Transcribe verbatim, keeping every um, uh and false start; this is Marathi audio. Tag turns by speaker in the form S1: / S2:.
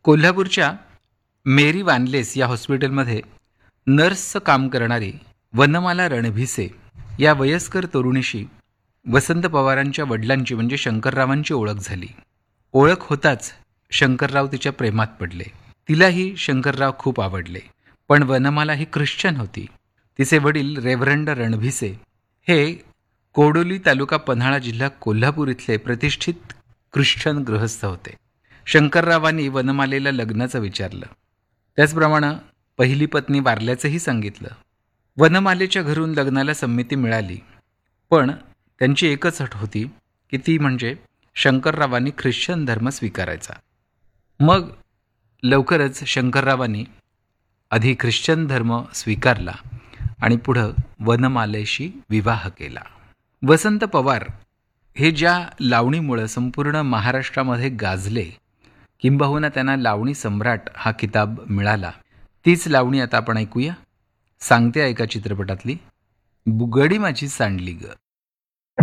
S1: कोल्हापूरच्या मेरी वानलेस या हॉस्पिटलमध्ये नर्सचं काम करणारी वनमाला रणभिसे या वयस्कर तरुणीशी वसंत पवारांच्या वडिलांची म्हणजे शंकररावांची ओळख झाली. ओळख होताच शंकरराव तिच्या प्रेमात पडले. तिलाही शंकरराव खूप आवडले. पण वनमाला ही ख्रिश्चन होती. तिचे वडील रेव्हरंड रणभिसे हे कोडोली तालुका पन्हाळा जिल्हा कोल्हापूर इथले प्रतिष्ठित ख्रिश्चन गृहस्थ होते. शंकररावांनी वनमालेला लग्नाचं विचारलं. त्याचप्रमाणे पहिली पत्नी वारल्याचंही सांगितलं. वनमालेच्या घरून लग्नाला संमती मिळाली. पण त्यांची एकच अट होती की ती म्हणजे शंकररावांनी ख्रिश्चन धर्म स्वीकारायचा. मग लवकरच शंकररावांनी आधी ख्रिश्चन धर्म स्वीकारला आणि पुढं वनमालेशी विवाह केला. वसंत पवार हे ज्या लावणीमुळं संपूर्ण महाराष्ट्रामध्ये गाजले, किंबहुना त्यांना लावणी सम्राट हा किताब मिळाला, तीच लावणी आता आपण ऐकूया. सांगते ऐका चित्रपटातली बुगडी माझी सांडली ग.